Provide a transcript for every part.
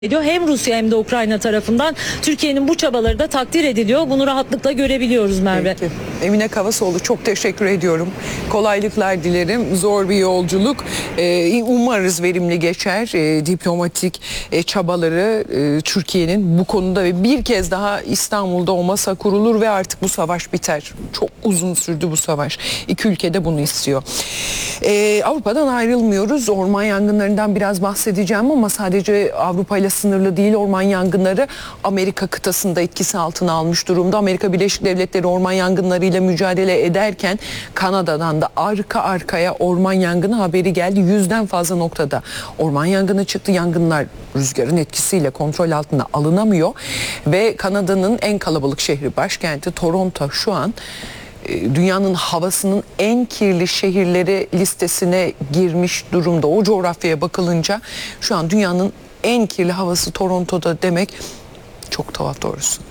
ediyor. Hem Rusya hem de Ukrayna tarafından Türkiye'nin bu çabaları da takdir ediliyor. Bunu rahatlıkla görebiliyoruz Merve. Peki. Emine Kavasoğlu, çok teşekkür ediyorum. Kolaylıklar dilerim. Zor bir yolculuk. Umarız verimli geçer. Diplomatik çabaları Türkiye'nin bu konuda ve bir kez daha İstanbul'da o masa kurulur ve artık bu savaş biter. Çok uzun sürdü bu savaş. İki ülke de bunu istiyor. Avrupa'dan ayrılmıyoruz. Orman yangınlarından biraz bahsedeceğim ama sadece Avrupa ile sınırlı değil. Orman yangınları Amerika kıtasında etkisi altına almış durumda. Amerika Birleşik Devletleri orman yangınlarıyla mücadele ederken Kanada'dan da arka arkaya orman yangını haberi geldi. 100'den fazla noktada orman yangını çıktı. Yangınlar rüzgarın etkisiyle kontrol altına alınamıyor ve Kanada'nın en kalabalık şehri, başkenti Toronto şu an dünyanın havasının en kirli şehirleri listesine girmiş durumda. O coğrafyaya bakılınca şu an dünyanın en kirli havası Toronto'da demek çok tuhaf doğrusu.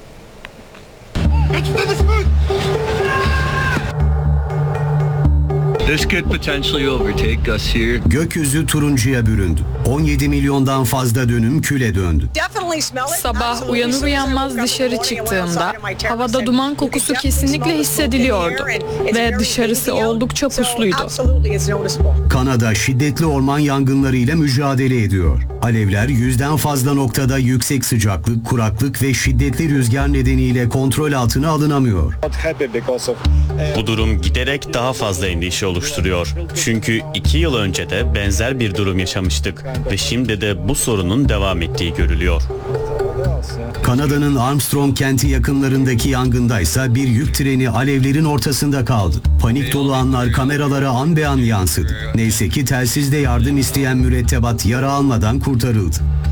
This could potentially overtake us here. Gökyüzü turuncuya büründü. 17 milyondan fazla dönüm küle döndü. Sabah uyanır uyanmaz dışarı çıktığımda havada duman kokusu kesinlikle hissediliyordu ve dışarısı oldukça pusluydu. Kanada şiddetli orman yangınlarıyla mücadele ediyor. Alevler 100'den fazla noktada yüksek sıcaklık, kuraklık ve şiddetli rüzgar nedeniyle kontrol altına alınamıyor. Bu durum giderek daha fazla endişe oluşturuyor. Çünkü 2 yıl önce de benzer bir durum yaşamıştık ve şimdi de bu sorunun devam ettiği görülüyor. Kanada'nın Armstrong kenti yakınlarındaki yangındaysa bir yük treni alevlerin ortasında kaldı. Panik dolu anlar kameralara an be an yansıdı. Neyse ki telsizde yardım isteyen mürettebat yara almadan kurtarıldı.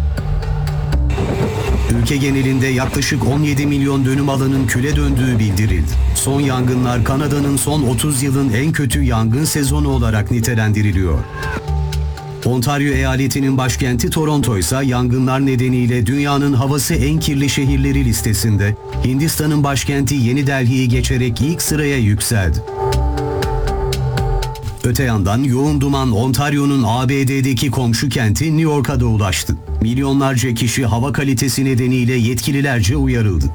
Ülke genelinde yaklaşık 17 milyon dönüm alanın küle döndüğü bildirildi. Son yangınlar Kanada'nın son 30 yılın en kötü yangın sezonu olarak nitelendiriliyor. Ontario eyaletinin başkenti Toronto ise yangınlar nedeniyle dünyanın havası en kirli şehirleri listesinde. Hindistan'ın başkenti Yeni Delhi'yi geçerek ilk sıraya yükseldi. Öte yandan yoğun duman Ontario'nun ABD'deki komşu kenti New York'a da ulaştı. Milyonlarca kişi hava kalitesi nedeniyle yetkililerce uyarıldı.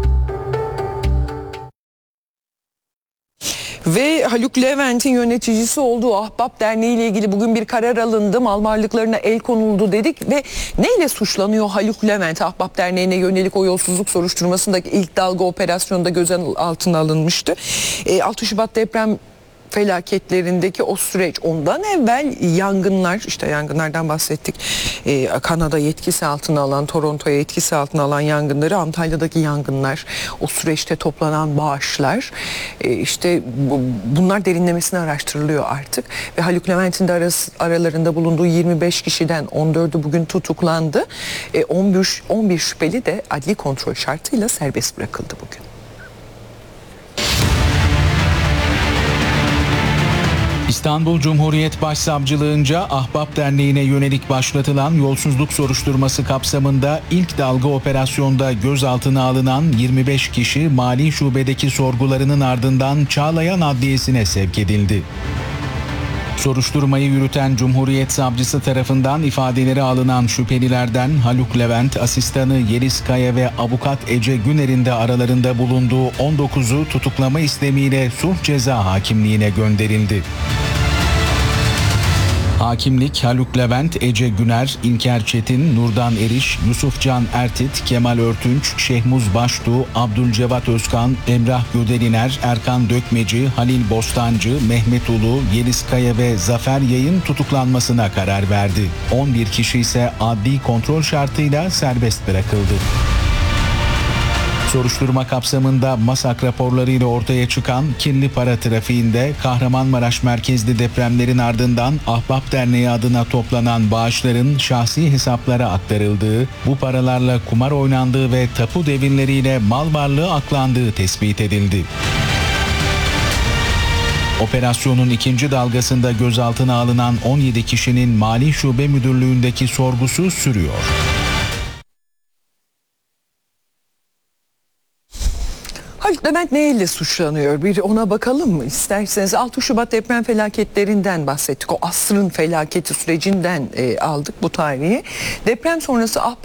Ve Haluk Levent'in yöneticisi olduğu Ahbap Derneği ile ilgili bugün bir karar alındı. Mal varlıklarına el konuldu dedik ve neyle suçlanıyor Haluk Levent? Ahbap Derneği'ne yönelik o yolsuzluk soruşturmasındaki ilk dalga operasyonda gözaltına alınmıştı. 6 Şubat deprem felaketlerindeki o süreç, ondan evvel yangınlar, işte yangınlardan bahsettik. Kanada yetkisi altına alan, Toronto'ya yetkisi altına alan yangınları, Antalya'daki yangınlar, o süreçte toplanan bağışlar, işte bunlar derinlemesine araştırılıyor artık ve Haluk Levent'in de aralarında bulunduğu 25 kişiden 14'ü bugün tutuklandı. 11 şüpheli de adli kontrol şartıyla serbest bırakıldı bugün. İstanbul Cumhuriyet Başsavcılığınca Ahbap Derneği'ne yönelik başlatılan yolsuzluk soruşturması kapsamında ilk dalga operasyonda gözaltına alınan 25 kişi Mali Şube'deki sorgularının ardından Çağlayan Adliyesi'ne sevk edildi. Soruşturmayı yürüten Cumhuriyet Savcısı tarafından ifadeleri alınan şüphelilerden Haluk Levent, asistanı Yeliz Kaya ve avukat Ece Güner'in de aralarında bulunduğu 19'u tutuklama istemiyle sulh ceza hakimliğine gönderildi. Hakimlik, Haluk Levent, Ece Güner, İlker Çetin, Nurdan Eriş, Yusufcan Ertit, Kemal Örtünç, Şehmuz Baştuğ, Abdülcevat Özkan, Emrah Gödeliner, Erkan Dökmeci, Halil Bostancı, Mehmet Ulu, Yeliz Kaya ve Zafer Yay'ın tutuklanmasına karar verdi. 11 kişi ise adli kontrol şartıyla serbest bırakıldı. Soruşturma kapsamında MASAK raporlarıyla ortaya çıkan kirli para trafiğinde Kahramanmaraş merkezli depremlerin ardından Ahbap Derneği adına toplanan bağışların şahsi hesaplara aktarıldığı, bu paralarla kumar oynandığı ve tapu devirleriyle mal varlığı aklandığı tespit edildi. Operasyonun ikinci dalgasında gözaltına alınan 17 kişinin Mali Şube Müdürlüğü'ndeki sorgusu sürüyor. Haluk Levent neyle suçlanıyor? Bir ona bakalım mı isterseniz? 6 Şubat deprem felaketlerinden bahsettik. O asrın felaketi sürecinden aldık bu tarihi. Deprem sonrası